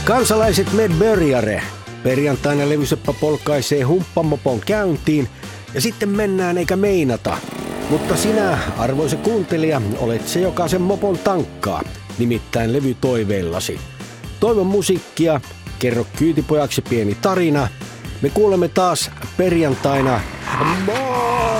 Kansalaiset med börjare. Perjantaina levyseppä polkaisee humppamopon käyntiin ja sitten mennään eikä meinata. Mutta sinä, arvoisa kuuntelija, olet se, joka sen mopon tankkaa, nimittäin levytoiveillasi. Toivon musiikkia, kerro kyytipojaksi pieni tarina. Me kuulemme taas perjantaina. Moi!